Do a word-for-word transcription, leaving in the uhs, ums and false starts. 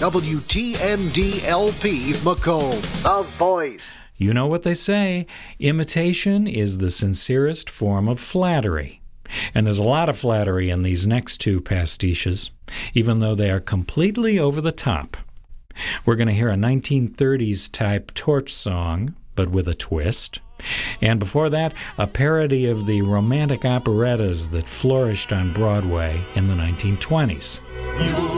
W T M D L P Macomb, The Voice. You know what they say, imitation is the sincerest form of flattery. And there's a lot of flattery in these next two pastiches, even though they are completely over the top. We're going to hear a nineteen thirties type torch song, but with a twist. And before that, a parody of the romantic operettas that flourished on Broadway in the nineteen twenties.